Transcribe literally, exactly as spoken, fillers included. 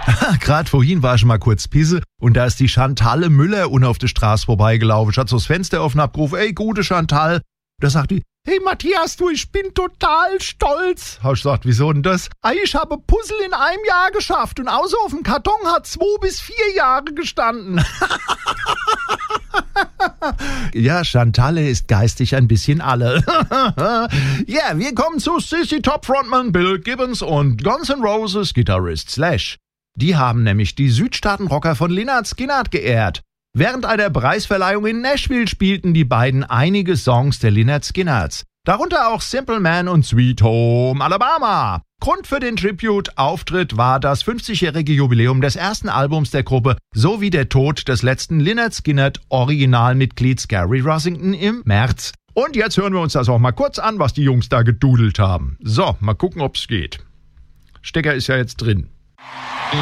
Gerade vorhin war ich mal kurz pisse und da ist die Chantalle Müller und auf der Straße vorbeigelaufen. Ich hatte so das Fenster offen, hab gerufen, ey, gute Chantal. Da sagt die, hey Matthias, du, ich bin total stolz. Hab ich gesagt, wieso denn das? Ey, ich habe Puzzle in einem Jahr geschafft und außer auf dem Karton hat zwei bis vier Jahre gestanden. Ja, Chantalle ist geistig ein bisschen alle. Ja, yeah, wir kommen zu C C Top Frontman Bill Gibbons und Guns N' Roses Gitarrist Slash. Die haben nämlich die Südstaaten-Rocker von Lynyrd Skynyrd geehrt. Während einer Preisverleihung in Nashville spielten die beiden einige Songs der Lynyrd Skynyrds, darunter auch Simple Man und Sweet Home Alabama. Grund für den Tribute-Auftritt war das fünfzigjährige Jubiläum des ersten Albums der Gruppe sowie der Tod des letzten Lynyrd Skynyrd-Originalmitglieds Gary Rossington im März. Und jetzt hören wir uns das auch mal kurz an, was die Jungs da gedudelt haben. So, mal gucken, ob's geht. Stecker ist ja jetzt drin.